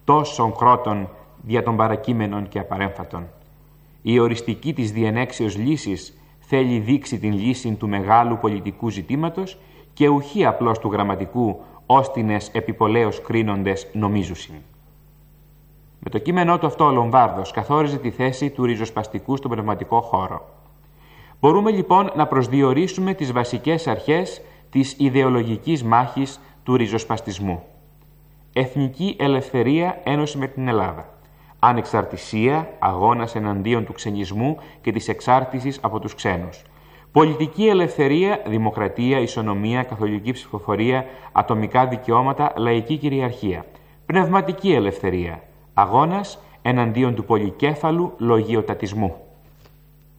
τόσων κρότων δια των παρακείμενων και απαρέμφατων. Η οριστική της διενέξεως λύσης θέλει δείξει την λύση του μεγάλου πολιτικού ζητήματος και ουχή απλώς του γραμματικού, όστινες επιπολέως κρίνοντες νομίζουσιν. Με το κείμενό του αυτό ο Λομβάρδος καθόριζε τη θέση του ριζοσπαστικού στον πνευματικό χώρο. Μπορούμε λοιπόν να προσδιορίσουμε τις βασικές αρχές της ιδεολογικής μάχης του ριζοσπαστισμού. Εθνική ελευθερία ένωση με την Ελλάδα. Ανεξαρτησία, αγώνας εναντίον του ξενισμού και της εξάρτησης από τους ξένους. Πολιτική ελευθερία, δημοκρατία, ισονομία, καθολική ψηφοφορία, ατομικά δικαιώματα, λαϊκή κυριαρχία. Πνευματική ελευθερία, αγώνας εναντίον του πολυκέφαλου λογιοτατισμού.